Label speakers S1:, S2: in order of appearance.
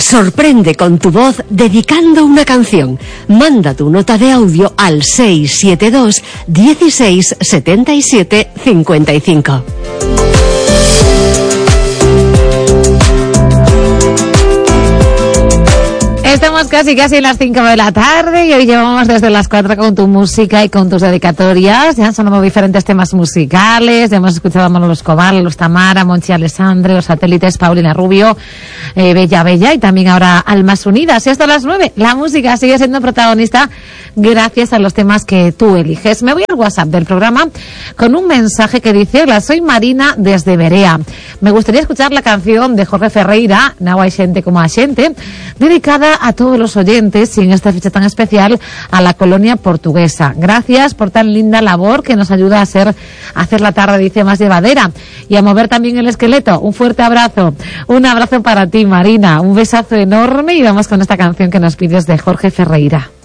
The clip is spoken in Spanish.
S1: Sorprende con tu voz dedicando una canción. Manda tu nota de audio al 672 16 77 55.
S2: Estamos casi en las 5 de la tarde y hoy llevamos desde las 4 con tu música y con tus dedicatorias. Ya han sonado diferentes temas musicales. Ya hemos escuchado a Manolo Escobar, a Luz Tamara, Monchi Alessandre, Los Satélites, Paulina Rubio, Bella y también ahora Almas Unidas. Y hasta las 9 la música sigue siendo protagonista gracias a los temas que tú eliges. Me voy al WhatsApp del programa con un mensaje que dice: hola, soy Marina desde Berea. Me gustaría escuchar la canción de Jorge Ferreira, Nao hai xente como a xente, dedicada a todos los oyentes y en esta fecha tan especial a la colonia portuguesa. Gracias por tan linda labor que nos ayuda a hacer la tarde, dice, más llevadera y a mover también el esqueleto. Un fuerte abrazo. Un abrazo para ti, Marina. Un besazo enorme y vamos con esta canción que nos pides de Jorge Ferreira.